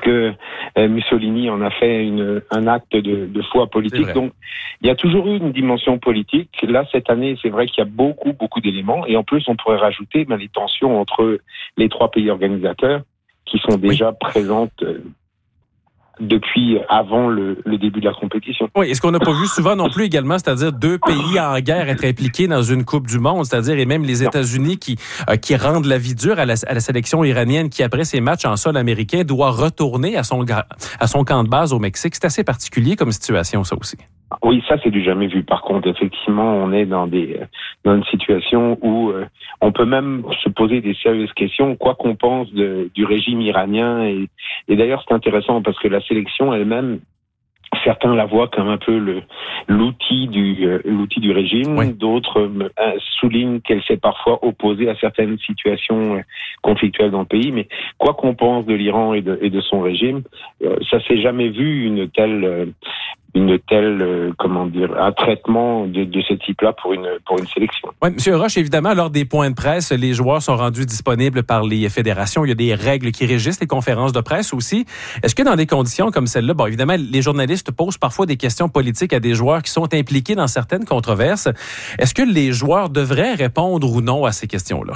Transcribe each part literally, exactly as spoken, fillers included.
que euh, Mussolini en a fait une, un acte de, de foi politique. Donc, il y a toujours eu une dimension politique. Là, cette année, c'est vrai qu'il y a beaucoup, beaucoup d'éléments. Et en plus, on pourrait rajouter ben, les tensions entre les trois pays organisateurs qui sont déjà oui. présentes euh, depuis avant le, le début de la compétition. Oui, et ce qu'on n'a pas vu souvent non plus également, c'est-à-dire deux pays en guerre être impliqués dans une Coupe du Monde, c'est-à-dire et même les États-Unis qui euh, qui rendent la vie dure à la, à la sélection iranienne qui, après ses matchs en sol américain, doit retourner à son, à son camp de base au Mexique. C'est assez particulier comme situation, ça aussi. Oui, ça, c'est du jamais vu. Par contre, effectivement, on est dans des dans une situation où euh, on peut même se poser des sérieuses questions, quoi qu'on pense de, du régime iranien. Et, et d'ailleurs, c'est intéressant parce que la sélection elle-même, certains la voient comme un peu le l'outil du euh, l'outil du régime. Oui. D'autres euh, soulignent qu'elle s'est parfois opposée à certaines situations euh, conflictuelles dans le pays. Mais quoi qu'on pense de l'Iran et de, et de son régime, euh, ça s'est jamais vu une telle euh, une telle, euh, comment dire, un traitement de, de ce type-là pour une pour une sélection. Oui, Monsieur Roche, évidemment, lors des points de presse, les joueurs sont rendus disponibles par les fédérations. Il y a des règles qui régissent les conférences de presse aussi. Est-ce que dans des conditions comme celle-là, bon, évidemment, les journalistes posent parfois des questions politiques à des joueurs qui sont impliqués dans certaines controverses. Est-ce que les joueurs devraient répondre ou non à ces questions-là?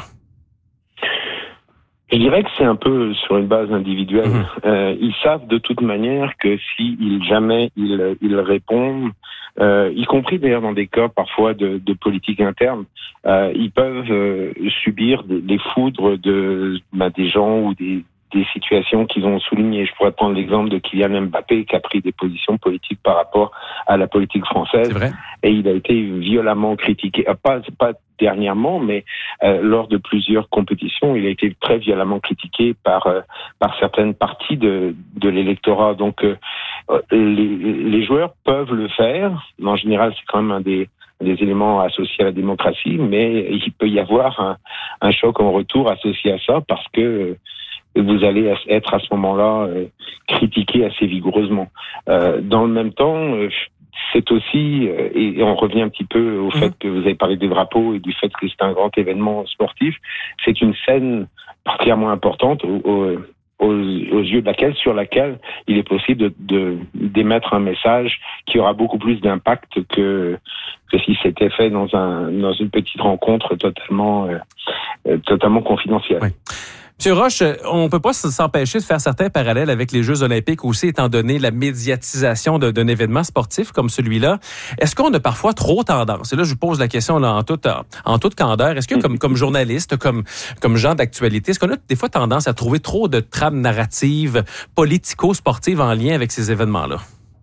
Je dirais que c'est un peu sur une base individuelle. Mmh. Euh, ils savent de toute manière que si ils, jamais ils, ils répondent, euh, y compris d'ailleurs dans des cas parfois de, de politique interne, euh, ils peuvent euh, subir des, des foudres de bah, des gens ou des des situations qu'ils ont soulignées. Je pourrais prendre l'exemple de Kylian Mbappé qui a pris des positions politiques par rapport à la politique française. C'est vrai. Et il a été violemment critiqué. Euh, pas, pas dernièrement, mais euh, lors de plusieurs compétitions, il a été très violemment critiqué par euh, par certaines parties de de l'électorat. Donc euh, les, les joueurs peuvent le faire. En général, c'est quand même un des des éléments associés à la démocratie, mais il peut y avoir un, un choc en retour associé à ça parce que euh, vous allez être à ce moment-là euh, critiqué assez vigoureusement. Euh, dans le même temps, euh, c'est aussi, euh, et on revient un petit peu au mmh. fait que vous avez parlé des drapeaux et du fait que c'est un grand événement sportif, c'est une scène particulièrement importante au, au, aux, aux yeux de laquelle, sur laquelle il est possible de, de d'émettre un message qui aura beaucoup plus d'impact que que si c'était fait dans un dans une petite rencontre totalement euh, totalement confidentielle. Oui. Monsieur Roche, on ne peut pas s'empêcher de faire certains parallèles avec les Jeux olympiques aussi, étant donné la médiatisation de, d'un événement sportif comme celui-là. Est-ce qu'on a parfois trop tendance, et là je vous pose la question là, en, toute, en, en toute candeur, est-ce que comme, comme journaliste, comme, comme gens d'actualité, est-ce qu'on a des fois tendance à trouver trop de trames narratives politico-sportives en lien avec ces événements-là?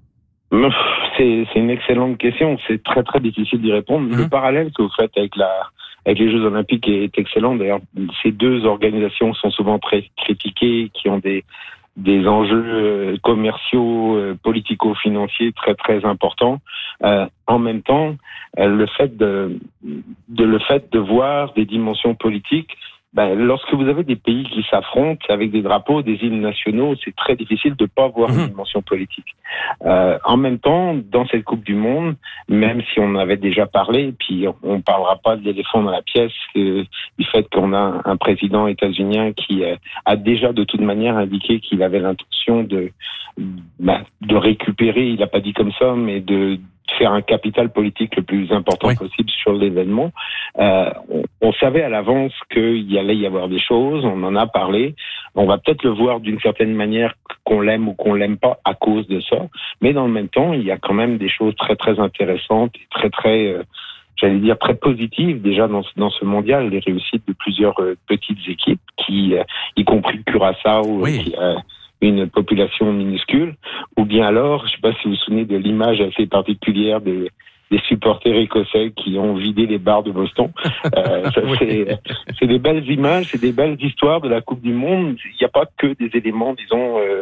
C'est, c'est une excellente question. C'est très, très difficile d'y répondre. Mmh. Le parallèle que vous faites avec la... avec les Jeux Olympiques est excellent. D'ailleurs, ces deux organisations sont souvent très critiquées, qui ont des des enjeux commerciaux, politico-financiers très très importants. Euh, en même temps, le fait de, de le fait de voir des dimensions politiques, ben, lorsque vous avez des pays qui s'affrontent avec des drapeaux, des hymnes nationaux, c'est très difficile de pas voir mmh. une dimension politique. Euh, en même temps, dans cette Coupe du Monde, même si on avait déjà parlé, puis on parlera pas de l'éléphant dans la pièce, euh, du fait qu'on a un président états-unien qui euh, a déjà de toute manière indiqué qu'il avait l'intention de ben, de récupérer, il a pas dit comme ça, mais de faire un capital politique le plus important oui. possible sur l'événement. Euh, on, on savait à l'avance qu'il y allait y avoir des choses, on en a parlé. On va peut-être le voir d'une certaine manière, qu'on l'aime ou qu'on l'aime pas à cause de ça. Mais dans le même temps, il y a quand même des choses très très intéressantes et très très, euh, j'allais dire très positives déjà dans ce, dans ce mondial, les réussites de plusieurs euh, petites équipes, qui, euh, y compris Curaçao, oui. qui euh, une population minuscule, ou bien alors, je ne sais pas si vous vous souvenez de l'image assez particulière des, des supporters écossais qui ont vidé les bars de Boston. Euh, ça, oui. c'est, c'est des belles images, c'est des belles histoires de la Coupe du Monde. Il n'y a pas que des éléments, disons, euh,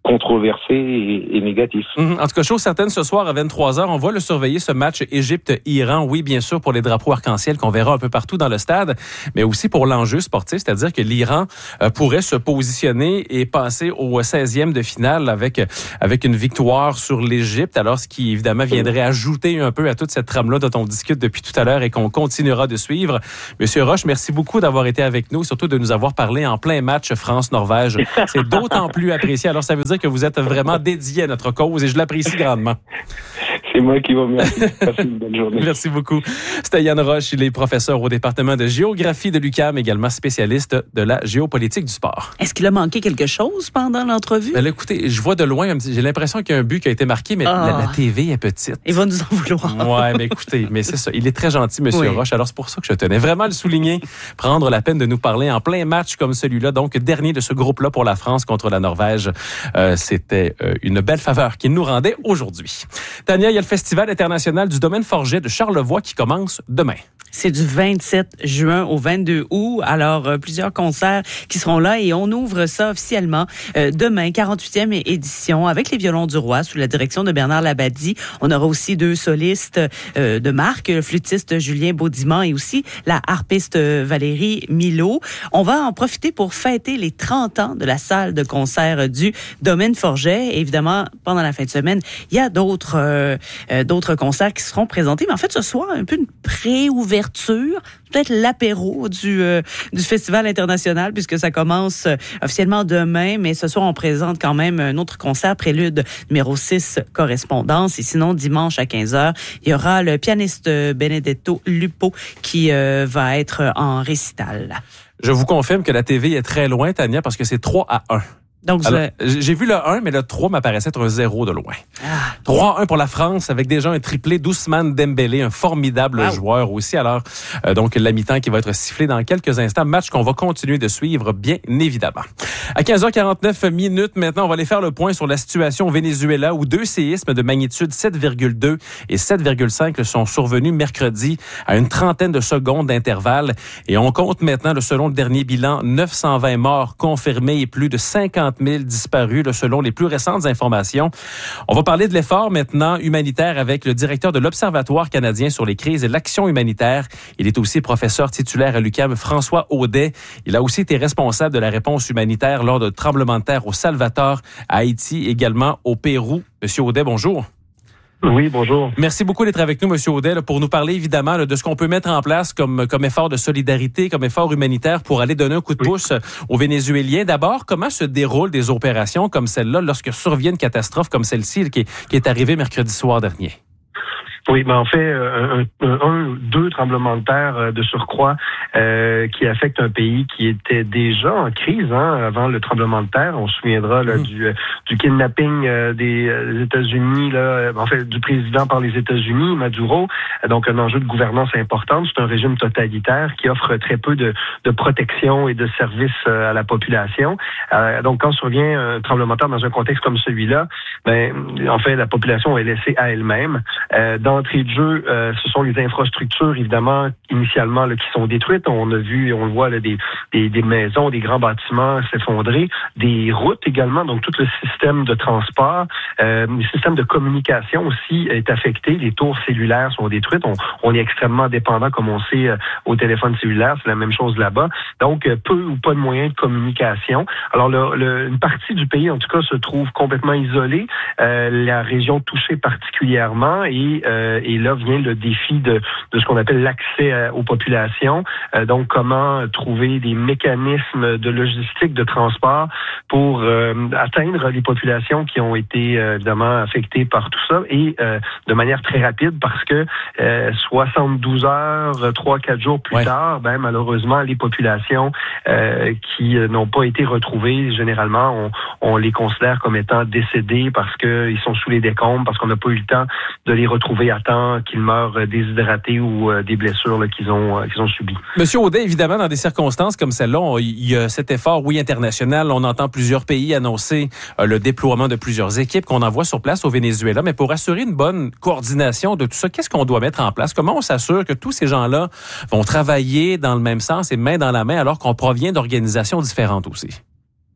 controversé et, et négatif. Mmh. En tout cas, chose certaine, ce soir à vingt-trois heures, on va le surveiller, ce match Égypte-Iran. Oui, bien sûr, pour les drapeaux arc-en-ciel qu'on verra un peu partout dans le stade, mais aussi pour l'enjeu sportif, c'est-à-dire que l'Iran euh, pourrait se positionner et passer au seizième de finale avec, avec une victoire sur l'Égypte, alors ce qui, évidemment, viendrait ajouter un peu à toute cette trame-là dont on discute depuis tout à l'heure et qu'on continuera de suivre. Monsieur Roche, merci beaucoup d'avoir été avec nous, surtout de nous avoir parlé en plein match France-Norvège. C'est d'autant plus apprécié. Alors, ça veut dire que vous êtes vraiment dédié à notre cause et je l'apprécie grandement. C'est moi qui vous remercie. Passez une bonne journée. Merci beaucoup. C'était Yann Roche, il est professeur au département de géographie de l'U Q A M, également spécialiste de la géopolitique du sport. Est-ce qu'il a manqué quelque chose pendant l'entrevue? Ben, écoutez, je vois de loin, j'ai l'impression qu'il y a un but qui a été marqué, mais ah. la, la T V est petite. Il va nous en vouloir. Ouais, mais écoutez, mais c'est ça. Il est très gentil, Monsieur oui. Roche. Alors, c'est pour ça que je tenais vraiment à le souligner, prendre la peine de nous parler en plein match comme celui-là, donc dernier de ce groupe-là pour la France contre la Norvège. Euh, c'était euh, une belle faveur qu'il nous rendait aujourd'hui. Tania, il y a le Festival international du domaine forget de Charlevoix qui commence demain. C'est du vingt-sept juin au vingt-deux août. Alors, euh, plusieurs concerts qui seront là et on ouvre ça officiellement euh, demain, quarante-huitième édition, avec les Violons du Roi sous la direction de Bernard Labadie. On aura aussi deux solistes euh, de marque, le flûtiste Julien Baudimont et aussi la harpiste Valérie Milot. On va en profiter pour fêter les trente ans de la salle de concert du domaine forget. Et évidemment, pendant la fin de semaine, il y a d'autres euh, euh, d'autres concerts qui seront présentés. Mais en fait, ce soir, un peu une pré-ouverture, peut-être l'apéro du, euh, du Festival international, puisque ça commence euh, officiellement demain, mais ce soir, on présente quand même un autre concert, Prélude numéro six, Correspondance. Et sinon, dimanche à quinze heures, il y aura le pianiste Benedetto Lupo qui euh, va être en récital. Je vous confirme que la T V est très loin, Tania, parce que c'est trois à un. Donc, alors, je... j'ai vu le un, mais le trois m'apparaissait être un zéro de loin. Ah. trois à un pour la France, avec déjà un triplé d'Ousmane Dembélé, un formidable wow. joueur aussi. Alors, euh, donc, la mi-temps qui va être sifflée dans quelques instants. Match qu'on va continuer de suivre, bien évidemment. À quinze heures quarante-neuf minutes, maintenant, on va aller faire le point sur la situation au Venezuela, où deux séismes de magnitude sept virgule deux et sept virgule cinq sont survenus mercredi à une trentaine de secondes d'intervalle. Et on compte maintenant, selon le dernier bilan, neuf cent vingt morts confirmés et plus de cinquante mille disparus, là, selon les plus récentes informations. On va parler de l'effort maintenant humanitaire avec le directeur de l'Observatoire canadien sur les crises et l'action humanitaire. Il est aussi professeur titulaire à l'U Q A M, François Audet. Il a aussi été responsable de la réponse humanitaire lors de tremblements de terre au Salvador, à Haïti, également au Pérou. Monsieur Audet, bonjour. Oui, bonjour. Merci beaucoup d'être avec nous, Monsieur Audet, là, pour nous parler évidemment là, de ce qu'on peut mettre en place comme, comme effort de solidarité, comme effort humanitaire pour aller donner un coup de oui. pouce aux Vénézuéliens. D'abord, comment se déroulent des opérations comme celle-là lorsque survient une catastrophe comme celle-ci qui est, qui est arrivée mercredi soir dernier? Oui, ben en fait, un, un, un deux tremblements de terre de surcroît euh, qui affectent un pays qui était déjà en crise hein, avant le tremblement de terre. On se souviendra là, mmh. du, du kidnapping euh, des États-Unis, là, en fait, du président par les États-Unis, Maduro. Donc, un enjeu de gouvernance important. C'est un régime totalitaire qui offre très peu de, de protection et de services à la population. Euh, donc, quand survient un tremblement de terre dans un contexte comme celui-là, ben, en fait, la population est laissée à elle-même. Euh, dans D'entrée de jeu, euh, ce sont les infrastructures, évidemment, initialement, là, qui sont détruites. On a vu, on le voit, là, des, des, des maisons, des grands bâtiments s'effondrer, des routes également, donc tout le système de transport, euh, le système de communication aussi est affecté. Les tours cellulaires sont détruites. On, on est extrêmement dépendant, comme on sait, euh, au téléphone cellulaire. C'est la même chose là-bas. Donc, euh, peu ou pas de moyens de communication. Alors, le, le, une partie du pays, en tout cas, se trouve complètement isolée. Euh, la région touchée particulièrement et euh, Et là vient le défi de, de ce qu'on appelle l'accès aux populations. Euh, donc, comment trouver des mécanismes de logistique, de transport pour euh, atteindre les populations qui ont été euh, évidemment affectées par tout ça et euh, de manière très rapide parce que euh, soixante-douze heures, trois quatre jours plus ouais. tard, ben, malheureusement, les populations euh, qui n'ont pas été retrouvées, généralement, on, on les considère comme étant décédées parce qu'ils sont sous les décombres, parce qu'on n'a pas eu le temps de les retrouver à temps qu'ils meurent déshydratés ou euh, des blessures là, qu'ils ont euh, qu'ils ont subies. Monsieur Audet, évidemment, dans des circonstances comme celle-là, il y a cet effort, oui, international. On entend plusieurs pays annoncer euh, le déploiement de plusieurs équipes qu'on envoie sur place au Venezuela. Mais pour assurer une bonne coordination de tout ça, qu'est-ce qu'on doit mettre en place? Comment on s'assure que tous ces gens-là vont travailler dans le même sens et main dans la main alors qu'on provient d'organisations différentes aussi?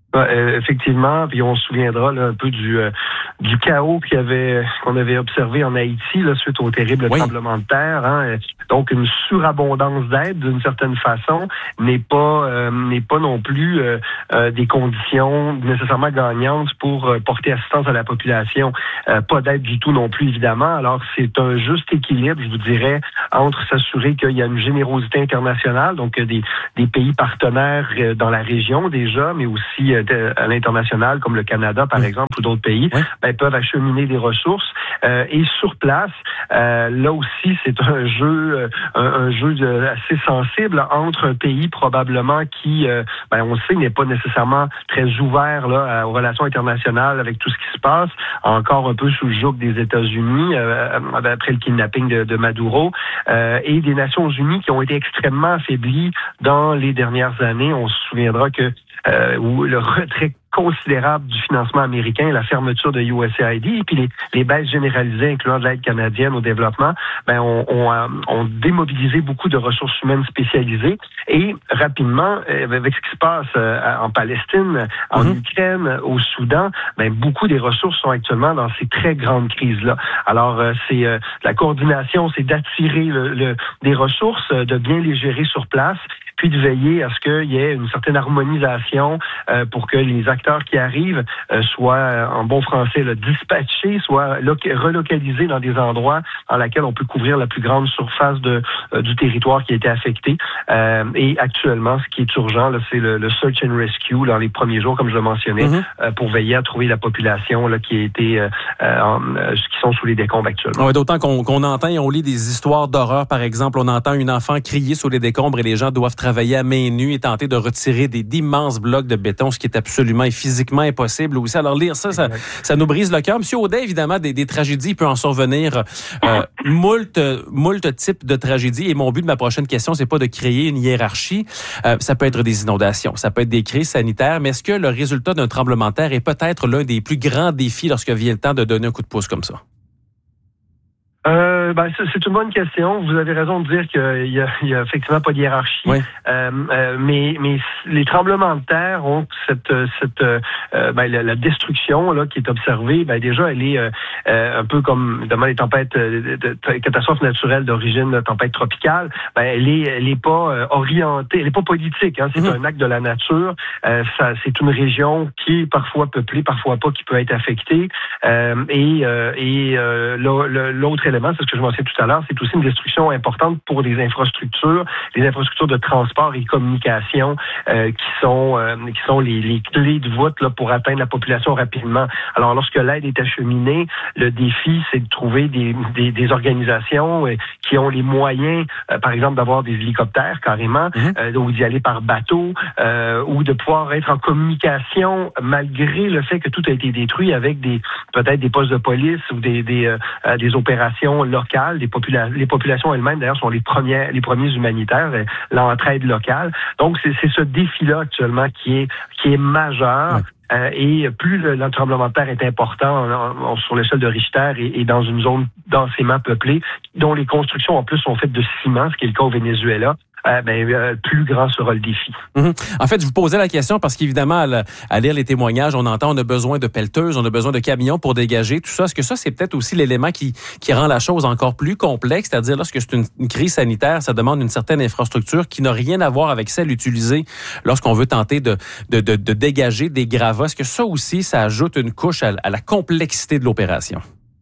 Ouais, effectivement, puis on se souviendra là, un peu du euh, du chaos qu'il y avait qu'on avait observé en Haïti là, suite au terrible oui. tremblement de terre. Hein. Donc une surabondance d'aide d'une certaine façon n'est pas euh, n'est pas non plus euh, euh, des conditions nécessairement gagnantes pour euh, porter assistance à la population. Euh, pas d'aide du tout non plus évidemment. Alors c'est un juste équilibre, je vous dirais, entre s'assurer qu'il y a une générosité internationale, donc des des pays partenaires euh, dans la région déjà, mais aussi euh, à l'international, comme le Canada, par mmh. exemple, ou d'autres pays, oui. ben, peuvent acheminer des ressources. Euh, et sur place, euh, là aussi, c'est un jeu euh, un, un jeu de, assez sensible entre un pays probablement qui, euh, ben, on le sait, n'est pas nécessairement très ouvert là, aux relations internationales avec tout ce qui se passe, encore un peu sous le joug des États-Unis, euh, après le kidnapping de, de Maduro, euh, et des Nations unies qui ont été extrêmement affaiblies dans les dernières années. On se souviendra que Euh, où le retrait considérable du financement américain, la fermeture de U S A I D et puis les, les baisses généralisées, incluant de l'aide canadienne au développement, ben on, on, a, on démobilisé beaucoup de ressources humaines spécialisées et rapidement, avec ce qui se passe en Palestine, en mm-hmm. Ukraine, au Soudan, ben beaucoup des ressources sont actuellement dans ces très grandes crises-là. Alors, c'est euh, la coordination, c'est d'attirer le, le, des ressources, de bien les gérer sur place, puis de veiller à ce qu'il y ait une certaine harmonisation euh, pour que les acteurs qui arrivent euh, soient, euh, en bon français, là, dispatchés, soient loca- relocalisés dans des endroits dans lesquels on peut couvrir la plus grande surface de, euh, du territoire qui a été affecté. Euh, et actuellement, ce qui est urgent, là, c'est le, le search and rescue dans les premiers jours, comme je le mentionnais, mm-hmm. euh, pour veiller à trouver la population là, qui a été, euh, en, euh, qui sont sous les décombres actuellement. Ouais, d'autant qu'on, qu'on entend et on lit des histoires d'horreur, par exemple, on entend une enfant crier sous les décombres et les gens doivent travailler travailler à main nue et tenter de retirer des d'immenses blocs de béton, ce qui est absolument et physiquement impossible aussi. Alors lire ça, ça, ça nous brise le cœur. Monsieur Audet, évidemment, des, des tragédies, il peut en survenir euh, moult, moult types de tragédies. Et mon but de ma prochaine question, c'est pas de créer une hiérarchie. Euh, ça peut être des inondations, ça peut être des crises sanitaires, mais est-ce que le résultat d'un tremblement de terre est peut-être l'un des plus grands défis lorsque vient le temps de donner un coup de pouce comme ça? Euh, ben, c'est une bonne question. Vous avez raison de dire qu'il y a, il y a effectivement pas de hiérarchie. Oui. Euh, euh, mais, mais les tremblements de terre ont cette, cette euh, ben, la, la destruction là qui est observée. Ben déjà, elle est euh, un peu comme évidemment les tempêtes, de, de, de catastrophes naturelles d'origine de tempête tropicale. Ben elle est, elle est pas euh, orientée, elle est pas politique. Hein, c'est mmh. un acte de la nature. Euh, ça, c'est une région qui est parfois peuplée, parfois pas, qui peut être affectée. Euh, et euh, et euh, l'autre élément, c'est ce que je mentionnais tout à l'heure, c'est aussi une destruction importante pour les infrastructures, les infrastructures de transport et communication euh, qui sont euh, qui sont les, les clés de voûte là, pour atteindre la population rapidement. Alors, lorsque l'aide est acheminée, le défi, c'est de trouver des, des, des organisations euh, qui ont les moyens, euh, par exemple, d'avoir des hélicoptères carrément, mm-hmm. euh, ou d'y aller par bateau, euh, ou de pouvoir être en communication malgré le fait que tout a été détruit avec des peut-être des postes de police ou des, des, euh, des opérations locales. Les, popula- les populations elles-mêmes, d'ailleurs, sont les premières, les premiers humanitaires, l'entraide locale. Donc, c'est, c'est ce défi-là actuellement qui est, qui est majeur. Ouais. Euh, et plus le, le tremblement de terre est important en, en, sur l'échelle de Richter et, et dans une zone densément peuplée, dont les constructions en plus sont faites de ciment, ce qui est le cas au Venezuela, Euh, ben, euh, plus grand sera le défi. Mm-hmm. En fait, je vous posais la question parce qu'évidemment, à, à lire les témoignages, on entend on a besoin de pelleteuses, on a besoin de camions pour dégager tout ça. Est-ce que ça, c'est peut-être aussi l'élément qui, qui rend la chose encore plus complexe? C'est-à-dire, lorsque c'est une, une crise sanitaire, ça demande une certaine infrastructure qui n'a rien à voir avec celle utilisée lorsqu'on veut tenter de, de, de, de dégager des gravats. Est-ce que ça aussi, ça ajoute une couche à, à la complexité de l'opération?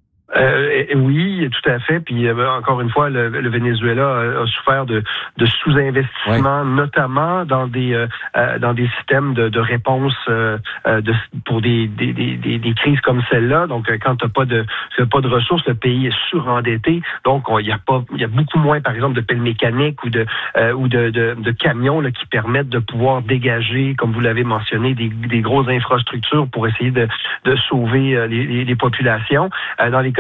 Euh, oui, tout à fait. Puis euh, encore une fois, le, le Venezuela a, a souffert de, de sous-investissement, ouais. notamment dans des euh, dans des systèmes de, de réponse euh, de, pour des, des, des, des crises comme celle-là. Donc, quand t'as pas de t'as pas de ressources, le pays est surendetté. Donc, il y a pas il y a beaucoup moins, par exemple, de pelles mécaniques ou de euh, ou de, de, de camions là, qui permettent de pouvoir dégager, comme vous l'avez mentionné, des, des grosses infrastructures pour essayer de, de sauver les, les, les populations. Euh, dans les cas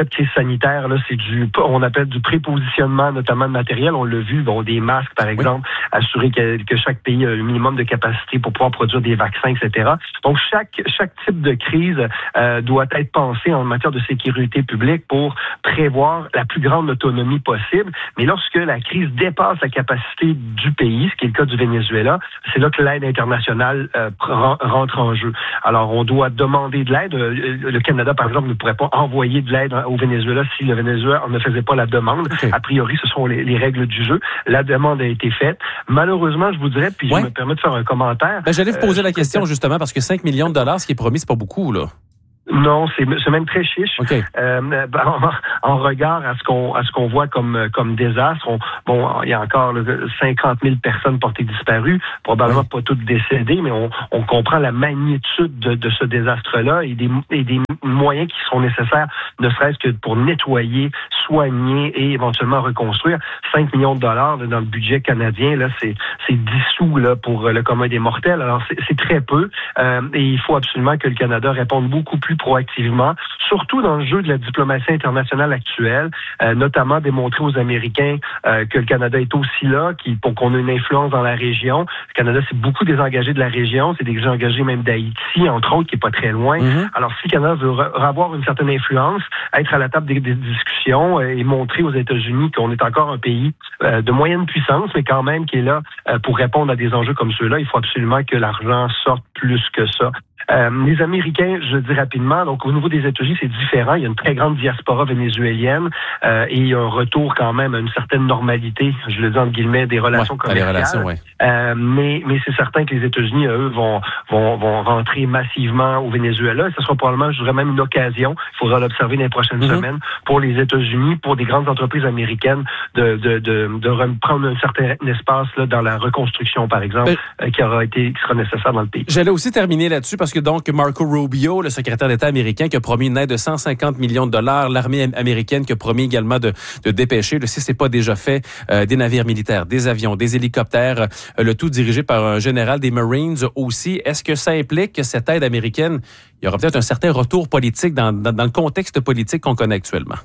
de crise sanitaire, là, c'est du, on appelle du prépositionnement, notamment de matériel. On l'a vu, bon, des masques, par exemple, oui. assurer que, que chaque pays a le minimum de capacité pour pouvoir produire des vaccins, et cetera. Donc, chaque, chaque type de crise euh, doit être pensé en matière de sécurité publique pour prévoir la plus grande autonomie possible. Mais lorsque la crise dépasse la capacité du pays, ce qui est le cas du Venezuela, c'est là que l'aide internationale euh, rentre en jeu. Alors, on doit demander de l'aide. Le Canada, par exemple, ne pourrait pas envoyer de l'aide au Venezuela si le Venezuela ne faisait pas la demande. Okay. A priori, ce sont les, les règles du jeu. La demande a été faite. Malheureusement, je vous dirais, puis ouais. je me permets de faire un commentaire. Ben, j'allais vous poser euh, la question, justement, parce que cinq millions de dollars, ce qui est promis, c'est pas beaucoup, là. Non, c'est, c'est même très chiche. Okay. Euh, en, en regard à ce qu'on à ce qu'on voit comme comme désastre, on, bon, il y a encore là, cinquante mille personnes portées disparues, probablement oui. pas toutes décédées, mais on, on comprend la magnitude de, de ce désastre-là et des, et des moyens qui sont nécessaires, ne serait-ce que pour nettoyer, soigner et éventuellement reconstruire. cinq millions de dollars là, dans le budget canadien, là, c'est c'est dissous là pour le commun des mortels. Alors c'est, c'est très peu euh, et il faut absolument que le Canada réponde beaucoup plus proactivement, surtout dans le jeu de la diplomatie internationale actuelle, euh, notamment démontrer aux Américains euh, que le Canada est aussi là, qui, pour qu'on ait une influence dans la région. Le Canada s'est beaucoup désengagé de la région, c'est déjà engagé même d'Haïti, entre autres, qui est pas très loin. Mm-hmm. Alors, si le Canada veut re- avoir une certaine influence, être à la table des, des discussions euh, et montrer aux États-Unis qu'on est encore un pays euh, de moyenne puissance, mais quand même qui est là euh, pour répondre à des enjeux comme ceux-là, il faut absolument que l'argent sorte plus que ça. Euh, les Américains, je le dis rapidement, donc au niveau des États-Unis, c'est différent. Il y a une très grande diaspora vénézuélienne euh, et il y a un retour quand même à une certaine normalité, je le dis entre guillemets, des relations ouais, commerciales. Les relations, ouais. euh, mais, mais c'est certain que les États-Unis, eux, vont, vont, vont rentrer massivement au Venezuela. Ce sera probablement, je dirais même une occasion, il faudra l'observer dans les prochaines mm-hmm. semaines, pour les États-Unis, pour des grandes entreprises américaines, de, de, de, de reprendre un certain espace là, dans la reconstruction, par exemple, euh, qui aura été, qui sera nécessaire dans le pays. J'allais aussi terminer là-dessus parce que donc Marco Rubio, le secrétaire d'État américain, qui a promis une aide de cent cinquante millions de dollars, l'armée américaine qui a promis également de, de dépêcher, si ce n'est pas déjà fait, euh, des navires militaires, des avions, des hélicoptères, euh, le tout dirigé par un général des Marines aussi. Est-ce que ça implique que cette aide américaine, il y aura peut-être un certain retour politique dans, dans, dans le contexte politique qu'on connaît actuellement?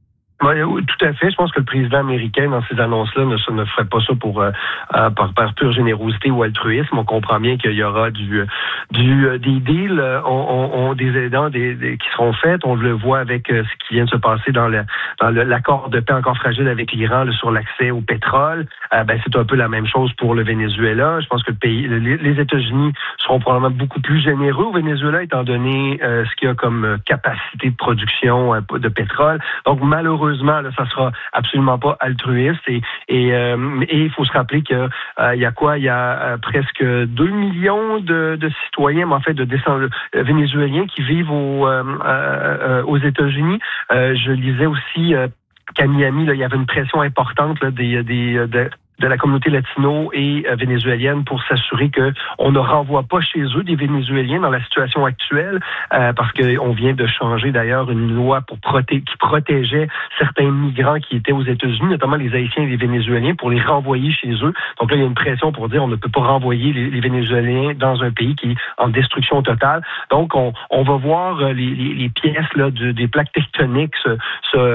Oui, tout à fait. Je pense que le président américain, dans ces annonces-là, ne, ne ferait pas ça pour euh, par, par pure générosité ou altruisme. On comprend bien qu'il y aura du, du des deals, on, on, on, des aidants des, des, qui seront faits. On le voit avec euh, ce qui vient de se passer dans, le, dans le, l'accord de paix encore fragile avec l'Iran là, sur l'accès au pétrole. Euh, ben, c'est un peu la même chose pour le Venezuela. Je pense que le pays, les, les États-Unis seront probablement beaucoup plus généreux au Venezuela, étant donné euh, ce qu'il y a comme capacité de production euh, de pétrole. Donc, malheureusement, Là, ça sera absolument pas altruiste et et euh, et il faut se rappeler que euh, il y a quoi il y a euh, presque deux millions de, de citoyens, mais en fait de descendants euh, vénézuéliens qui vivent au, euh, euh, aux États-Unis. Euh, je lisais aussi euh, qu'à Miami, là, il y avait une pression importante là, des des de, de la communauté latino et euh, vénézuélienne pour s'assurer que on ne renvoie pas chez eux des Vénézuéliens dans la situation actuelle, euh, parce que on vient de changer d'ailleurs une loi pour proté- qui protégeait certains migrants qui étaient aux États-Unis, notamment les Haïtiens et les Vénézuéliens, pour les renvoyer chez eux. Donc là, il y a une pression pour dire on ne peut pas renvoyer les, les Vénézuéliens dans un pays qui est en destruction totale. Donc on, on va voir les, les, les pièces là de, des plaques tectoniques se, se,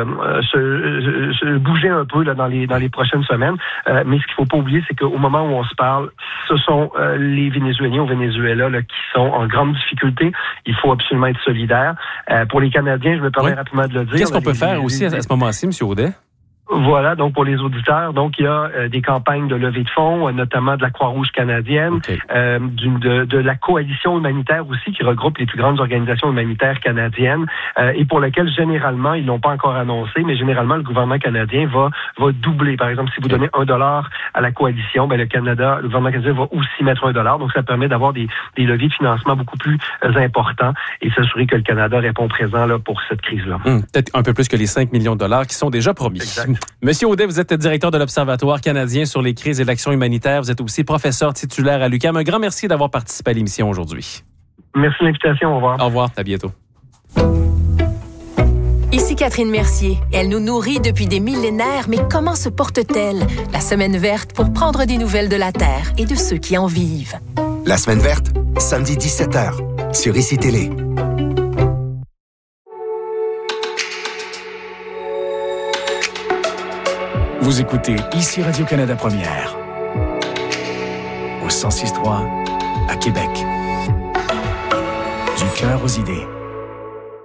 se, se bouger un peu là dans les dans les prochaines semaines. Euh, mais ce qu'il ne faut pas oublier, c'est qu'au moment où on se parle, ce sont euh, les Vénézuéliens au Venezuela là, qui sont en grande difficulté. Il faut absolument être solidaire. Euh, pour les Canadiens, je me permets oui. rapidement de le dire. Qu'est-ce qu'on les, peut faire les, aussi les, à ce moment-ci, M. Audet? Voilà, donc pour les auditeurs, donc il y a euh, des campagnes de levée de fonds, euh, notamment de la Croix-Rouge canadienne, okay. euh, d'une, de, de la coalition humanitaire aussi, qui regroupe les plus grandes organisations humanitaires canadiennes, euh, et pour lesquelles généralement, ils l'ont pas encore annoncé, mais généralement le gouvernement canadien va va doubler. Par exemple, si vous donnez un dollar à la coalition, ben le Canada, le gouvernement canadien va aussi mettre un dollar, donc ça permet d'avoir des, des leviers de financement beaucoup plus euh, importants et s'assurer que le Canada répond présent là pour cette crise-là. Hum, peut-être un peu plus que les cinq millions de dollars qui sont déjà promis. Exact. Monsieur Audet, vous êtes directeur de l'Observatoire canadien sur les crises et l'action humanitaire. Vous êtes aussi professeur titulaire à l'U Q A M. Un grand merci d'avoir participé à l'émission aujourd'hui. Merci de l'invitation. Au revoir. Au revoir. À bientôt. Ici Catherine Mercier. Elle nous nourrit depuis des millénaires, mais comment se porte-t-elle? La Semaine verte pour prendre des nouvelles de la Terre et de ceux qui en vivent. La Semaine verte, samedi dix-sept heures, sur I C I Télé. Vous écoutez ici Radio-Canada Première, au cent six trois à Québec. Du cœur aux idées.